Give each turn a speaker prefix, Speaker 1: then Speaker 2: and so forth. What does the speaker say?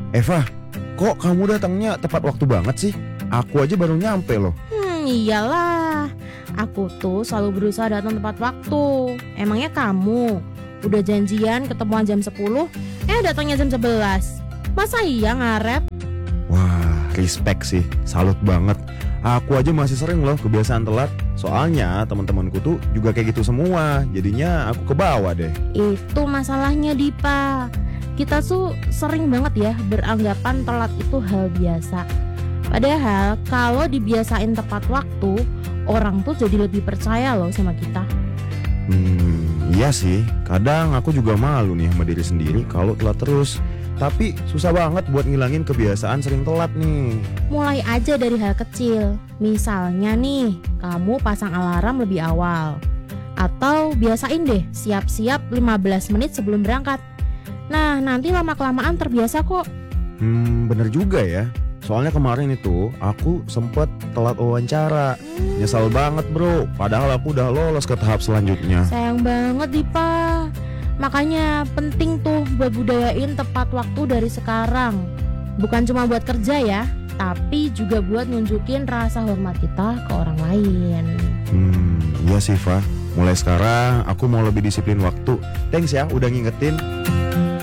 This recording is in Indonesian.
Speaker 1: Eva, kok kamu datangnya tepat waktu banget sih? Aku aja baru nyampe loh.
Speaker 2: Iyalah. Aku tuh selalu berusaha datang tepat waktu. Emangnya kamu udah janjian ketemuan jam 10, datangnya jam 11. Masa iya ngaret?
Speaker 1: Wah, respect sih, salut banget. Aku aja masih sering loh kebiasaan telat. Soalnya teman-temanku tuh juga kayak gitu semua. Jadinya aku kebawa deh.
Speaker 2: Itu masalahnya Dipa. Kita tuh sering banget ya beranggapan telat itu hal biasa. Padahal kalau dibiasain tepat waktu, orang tuh jadi lebih percaya loh sama kita.
Speaker 1: Iya sih. Kadang aku juga malu nih sama diri sendiri kalau telat terus. Tapi susah banget buat ngilangin kebiasaan sering telat nih.
Speaker 2: Mulai aja dari hal kecil. Misalnya nih, kamu pasang alarm lebih awal. Atau biasain deh siap-siap 15 menit sebelum berangkat. Nah, nanti lama-kelamaan terbiasa kok.
Speaker 1: Bener juga ya. Soalnya kemarin itu aku sempet telat wawancara. Nyesal banget bro. Padahal aku udah lolos ke tahap selanjutnya.
Speaker 2: Sayang banget Dipa. Makanya penting tuh buat budayain tepat waktu dari sekarang. Bukan cuma buat kerja ya, tapi juga buat nunjukin rasa hormat kita ke orang lain.
Speaker 1: Iya sih Fa. Mulai sekarang aku mau lebih disiplin waktu. Thanks ya udah ngingetin.